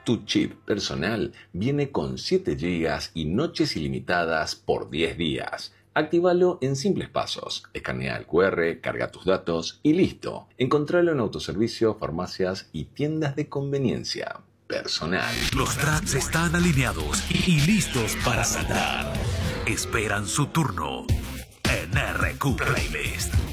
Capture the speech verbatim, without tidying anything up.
Tu chip personal viene con siete gigas y noches ilimitadas por diez días. Actívalo en simples pasos. Escanea el cu erre, carga tus datos y listo. Encontralo en autoservicio, farmacias y tiendas de conveniencia. Personal. Los tracks están alineados y listos para saltar. Esperan su turno en erre cu Playlist.